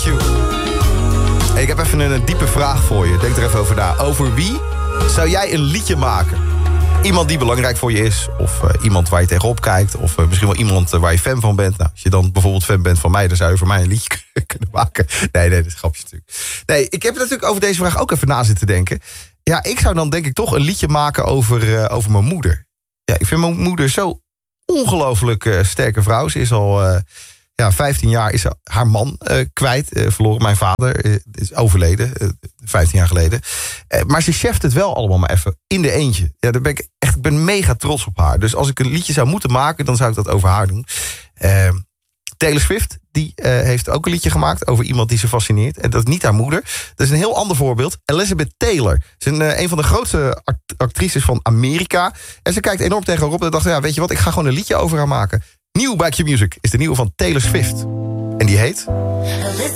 You. Hey, ik heb even een diepe vraag voor je. Denk er even over na. Over wie zou jij een liedje maken? Iemand die belangrijk voor je is. Of iemand waar je tegenop kijkt. Of misschien wel iemand waar je fan van bent. Nou, als je dan bijvoorbeeld fan bent van mij, dan zou je voor mij een liedje kunnen maken. Nee, dat is een grapje natuurlijk. Nee, ik heb er natuurlijk over deze vraag ook even na zitten denken. Ja, ik zou dan denk ik toch een liedje maken over mijn moeder. Ja, ik vind mijn moeder zo ongelooflijk sterke vrouw. Ze is al 15 jaar is haar man kwijt. Verloren. Mijn vader is overleden. 15 jaar geleden. Maar ze cheft het wel allemaal maar even in de eentje. Ja, daar ben ik ben mega trots op haar. Dus als ik een liedje zou moeten maken, dan zou ik dat over haar doen. Taylor Swift, die heeft ook een liedje gemaakt over iemand die ze fascineert. En dat is niet haar moeder. Dat is een heel ander voorbeeld. Elizabeth Taylor. Ze is een van de grootste actrices van Amerika. En ze kijkt enorm tegen haar op en dacht, ja, weet je wat, ik ga gewoon een liedje over haar maken. Nieuw bij Q Music is de nieuwe van Taylor Swift. En die heet...